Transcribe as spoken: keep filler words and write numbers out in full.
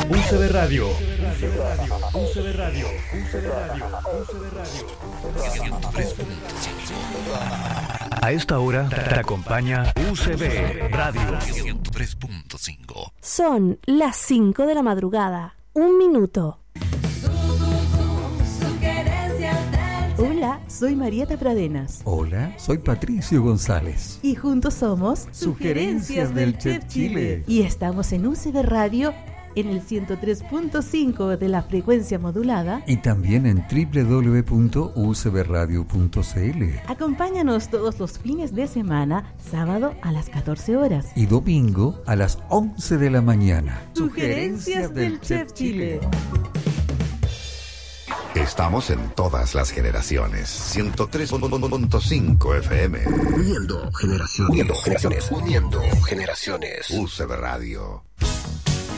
U C B Radio. U C B Radio. U C B Radio. U C B Radio. U C B Radio. A esta hora te acompaña U C B Radio ciento tres punto cinco. Son las cinco de la madrugada. Un minuto. Hola, soy Marieta Pradenas. Hola, soy Patricio González. Y juntos somos Sugerencias del Chef Chile. Y estamos en U C B Radio en el ciento tres punto cinco de la frecuencia modulada. Y también en doble u doble u doble u punto u c b radio punto c l. Acompáñanos todos los fines de semana, sábado a las catorce horas. Y domingo a las once de la mañana. Sugerencias del Chef Chile. Estamos en todas las generaciones. ciento tres punto cinco F M. Uniendo generaciones. Uniendo generaciones. Uniendo generaciones. U C B Radio.